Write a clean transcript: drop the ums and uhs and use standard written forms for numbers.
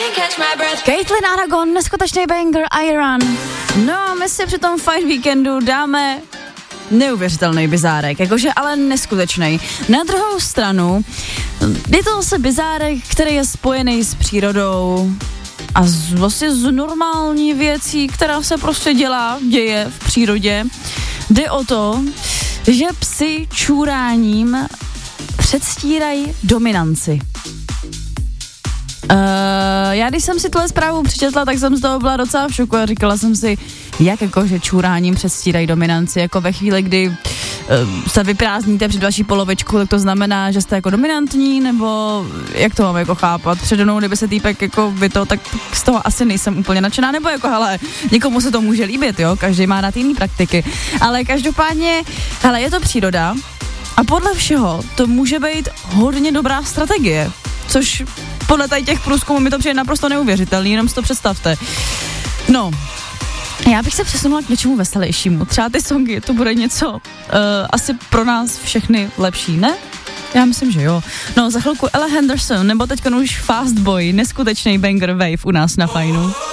Caitlin Aragon, neskutečný banger Iron. No a my si při tom Fight Weekendu dáme neuvěřitelný bizárek, jakože ale neskutečný. Na druhou stranu je to zase bizárek, který je spojený s přírodou a vlastně z normální věcí, která se prostě děje v přírodě. Jde o to, že psi čůráním předstírají dominanci. Já když jsem si tuhle zprávu přečetla, tak jsem z toho byla docela v šoku a říkala jsem si, jak jako, že čůráním předstírají dominanci, jako ve chvíli, kdy se vyprázdníte před vaší polovičku, tak to znamená, že jste jako dominantní, nebo jak to mám jako chápat? Přede mnou, kdyby se týpek jako vyto, tak z toho asi nejsem úplně nadšená, nebo jako hele, někomu se to může líbit, jo, každý má rád jiný praktiky, ale každopádně, hele, je to příroda a podle všeho to může být hodně dobrá strategie, což podle tady těch průzkumů mi to přijde naprosto neuvěřitelný, jenom si to představte. No, já bych se přesunula k něčemu veselějšímu. Třeba ty songy, to bude něco asi pro nás všechny lepší, ne? Já myslím, že jo. No, za chvilku Ella Henderson, nebo teďka už Fast Boy, neskutečný banger Wave u nás na Fajnu.